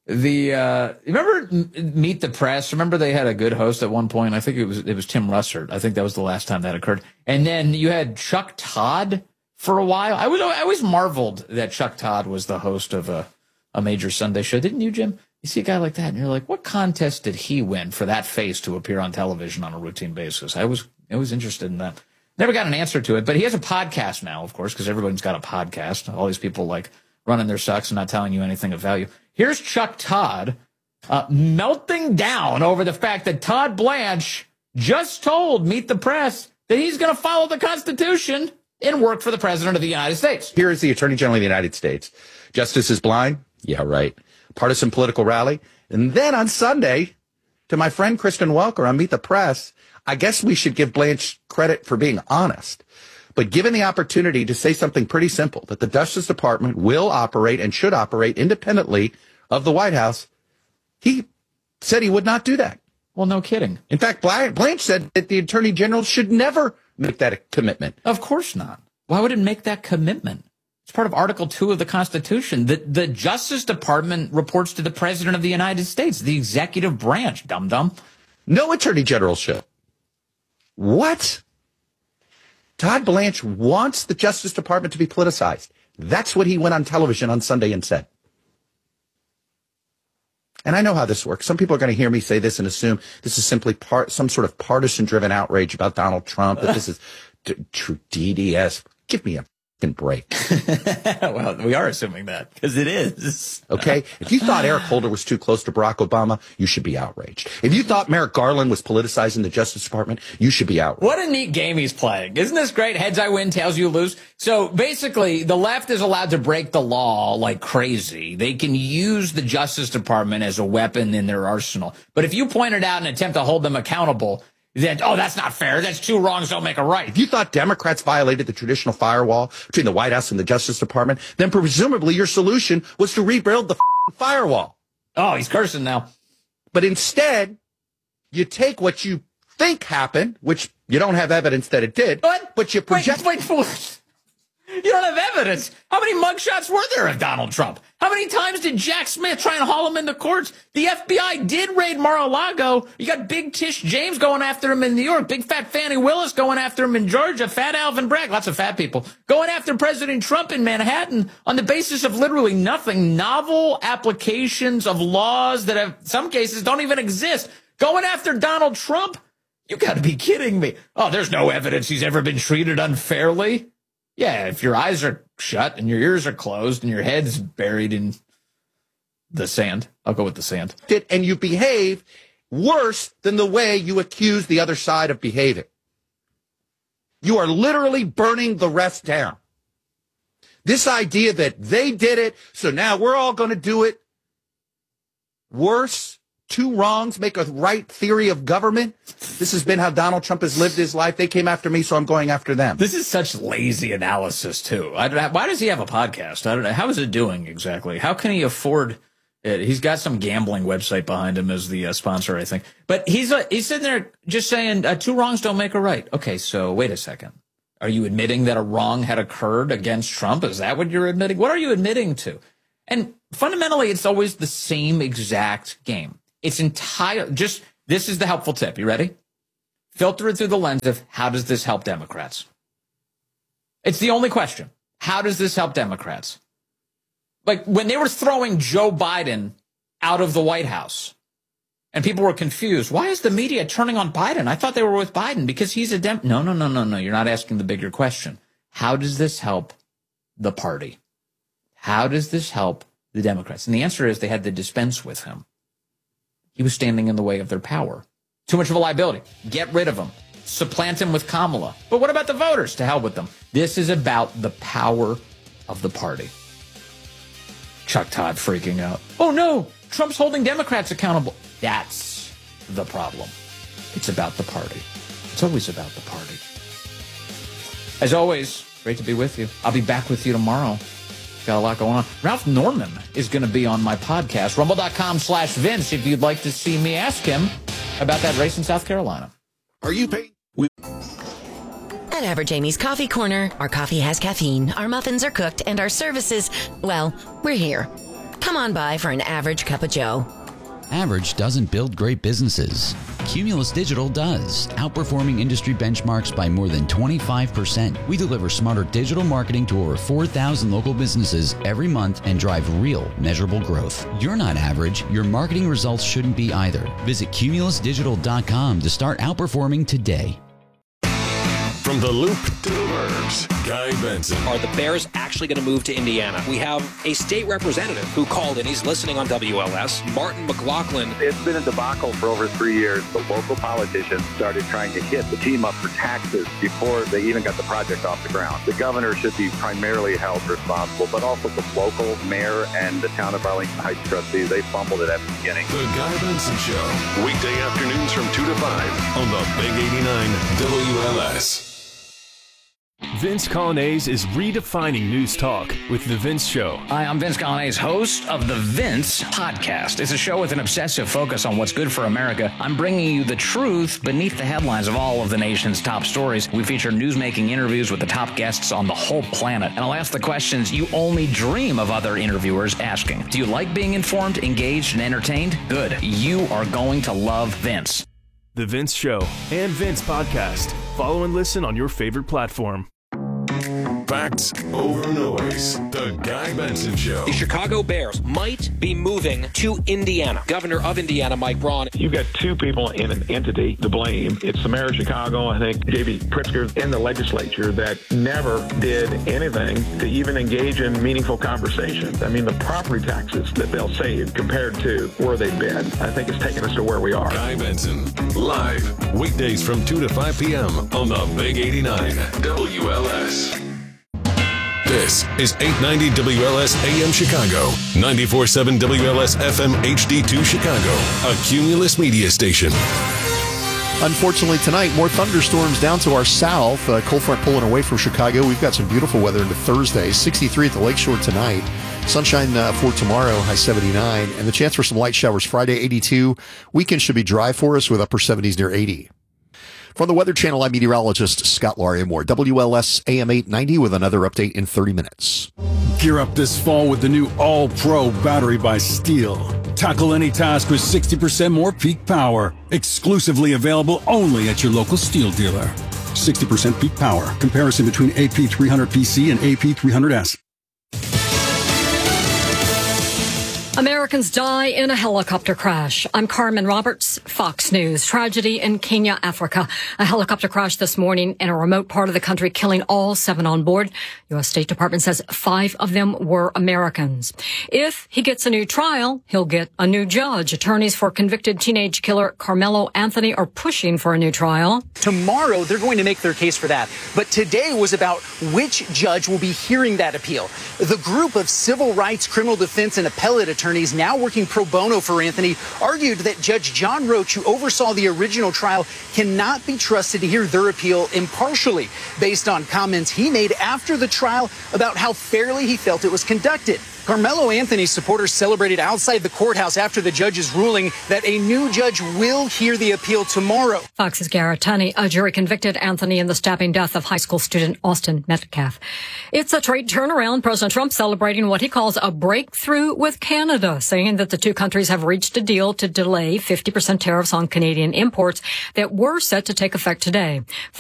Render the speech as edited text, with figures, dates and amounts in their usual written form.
Remember Meet the Press? Remember they had a good host at one point? I think it was Tim Russert. I think that was the last time that occurred. And then you had Chuck Todd for a while. I always marveled that Chuck Todd was the host of a major Sunday show. Didn't you, Jim? You see a guy like that, and you're like, what contest did he win for that face to appear on television on a routine basis? I was interested in that. Never got an answer to it, but he has a podcast now, of course, because everyone's got a podcast. All these people like running their sucks and not telling you anything of value. Here's Chuck Todd melting down over the fact that Todd Blanche just told Meet the Press that he's going to follow the Constitution and work for the President of the United States. Here is the Attorney General of the United States. Justice is blind? Yeah, right. Partisan political rally. And then on Sunday, to my friend Kristen Welker on Meet the Press, I guess we should give Blanche credit for being honest. But given the opportunity to say something pretty simple, that the Justice Department will operate and should operate independently of the White House, he said he would not do that. Well, no kidding. In fact, Blanche said that the Attorney General should never make that a commitment. Of course not. Why would it make that commitment? It's part of Article 2 of the Constitution. The Justice Department reports to the President of the United States, the executive branch, dum-dum. No Attorney General should. What? Todd Blanche wants the Justice Department to be politicized. That's what he went on television on Sunday and said. And I know how this works. Some people are going to hear me say this and assume this is simply some sort of partisan-driven outrage about Donald Trump, that this is true DDS. Give me a break. Well, we are assuming that because it is. Okay. If you thought Eric Holder was too close to Barack Obama, you should be outraged. If you thought Merrick Garland was politicizing the Justice Department, you should be outraged. What a neat game he's playing. Isn't this great? Heads I win, tails you lose. So basically, the left is allowed to break the law like crazy. They can use the Justice Department as a weapon in their arsenal. But if you point it out and attempt to hold them accountable, then, oh, that's not fair. That's two wrongs don't make a right. If you thought Democrats violated the traditional firewall between the White House and the Justice Department, then presumably your solution was to rebuild the firewall. Oh, he's cursing now. But instead, you take what you think happened, which you don't have evidence that it did, what? But you project... Wait. You don't have evidence. How many mugshots were there of Donald Trump? How many times did Jack Smith try and haul him into courts? The FBI did raid Mar-a-Lago. You got Big Tish James going after him in New York. Big Fat Fannie Willis going after him in Georgia. Fat Alvin Bragg, lots of fat people, going after President Trump in Manhattan on the basis of literally nothing. Novel applications of laws that have, some cases don't even exist. Going after Donald Trump? You got to be kidding me. Oh, there's no evidence he's ever been treated unfairly. Yeah, if your eyes are shut and your ears are closed and your head's buried in the sand. I'll go with the sand. And you behave worse than the way you accuse the other side of behaving. You are literally burning the rest down. This idea that they did it, so now we're all going to do it worse. Two wrongs make a right theory of government. This has been how Donald Trump has lived his life. They came after me, so I'm going after them. This is such lazy analysis, too. Why does he have a podcast? I don't know. How is it doing exactly? How can he afford it? He's got some gambling website behind him as the sponsor, I think. But he's sitting there just saying two wrongs don't make a right. Okay, so wait a second. Are you admitting that a wrong had occurred against Trump? Is that what you're admitting? What are you admitting to? And fundamentally, it's always the same exact game. It's this is the helpful tip. You ready? Filter it through the lens of how does this help Democrats? It's the only question. How does this help Democrats? Like when they were throwing Joe Biden out of the White House and people were confused. Why is the media turning on Biden? I thought they were with Biden because he's a Dem. No. You're not asking the bigger question. How does this help the party? How does this help the Democrats? And the answer is they had to dispense with him. He was standing in the way of their power. Too much of a liability. Get rid of him. Supplant him with Kamala. But what about the voters? To hell with them. This is about the power of the party. Chuck Todd freaking out. Oh, no. Trump's holding Democrats accountable. That's the problem. It's about the party. It's always about the party. As always, great to be with you. I'll be back with you tomorrow. Got a lot going on. Ralph Norman is going to be on my podcast, rumble.com/Vince, if you'd like to see me ask him about that race in South Carolina. Are you paid? At Average Amy's Coffee Corner, our coffee has caffeine, our muffins are cooked, and our services, well, we're here. Come on by for an average cup of joe. Average doesn't build great businesses. Cumulus Digital does, outperforming industry benchmarks by more than 25%. We deliver smarter digital marketing to over 4,000 local businesses every month and drive real, measurable growth. You're not average. Your marketing results shouldn't be either. Visit cumulusdigital.com to start outperforming today. From the Loop to the Burbs, Guy Benson. Are the Bears actually going to move to Indiana? We have a state representative who called in. He's listening on WLS, Martin McLaughlin. It's been a debacle for over 3 years. The local politicians started trying to hit the team up for taxes before they even got the project off the ground. The governor should be primarily held responsible, but also the local mayor and the town of Arlington Heights trustees, they fumbled it at the beginning. The Guy Benson Show, weekday afternoons from 2 to 5 on the Big 89 WLS. Vince Colonnese is redefining news talk with The Vince Show. Hi, I'm Vince Colonnese, host of The Vince Podcast. It's a show with an obsessive focus on what's good for America. I'm bringing you the truth beneath the headlines of all of the nation's top stories. We feature newsmaking interviews with the top guests on the whole planet. And I'll ask the questions you only dream of other interviewers asking. Do you like being informed, engaged, and entertained? Good. You are going to love Vince. The Vince Show and Vince Podcast. Follow and listen on your favorite platform. Facts over noise. The Guy Benson Show. The Chicago Bears might be moving to Indiana. Governor of Indiana, Mike Braun. You've got two people in an entity to blame. It's the mayor of Chicago, I think, J.B. Pritzker, in the legislature that never did anything to even engage in meaningful conversations. I mean, the property taxes that they'll save compared to where they've been, I think it's taken us to where we are. Guy Benson, live, weekdays from 2 to 5 p.m. on the Big 89 WLS. This is 890 WLS AM Chicago, 94.7 WLS FM HD2 Chicago, a Cumulus media station. Unfortunately, tonight, more thunderstorms down to our south. Cold front pulling away from Chicago. We've got some beautiful weather into Thursday. 63 at the Lakeshore tonight. Sunshine for tomorrow, high 79. And the chance for some light showers Friday, 82. Weekend should be dry for us with upper 70s near 80. From the Weather Channel, I'm meteorologist Scott Larimore. WLS AM 890 with another update in 30 minutes. Gear up this fall with the new All-Pro battery by Steel. Tackle any task with 60% more peak power. Exclusively available only at your local Steel dealer. 60% peak power. Comparison between AP300PC and AP300S. Americans die in a helicopter crash. I'm Carmen Roberts, Fox News. Tragedy in Kenya, Africa. A helicopter crash this morning in a remote part of the country, killing all 7 on board. U.S. State Department says 5 of them were Americans. If he gets a new trial, he'll get a new judge. Attorneys for convicted teenage killer Carmelo Anthony are pushing for a new trial. Tomorrow, they're going to make their case for that. But today was about which judge will be hearing that appeal. The group of civil rights, criminal defense, and appellate attorneys now working pro bono for Anthony argued that Judge John Roach, who oversaw the original trial, cannot be trusted to hear their appeal impartially based on comments he made after the trial about how fairly he felt it was conducted. Carmelo Anthony's supporters celebrated outside the courthouse after the judge's ruling that a new judge will hear the appeal tomorrow. Fox's Garrett Tunney. A jury convicted Anthony in the stabbing death of high school student Austin Metcalf. It's a trade turnaround. President Trump celebrating what he calls a breakthrough with Canada, saying that the two countries have reached a deal to delay 50% tariffs on Canadian imports that were set to take effect today.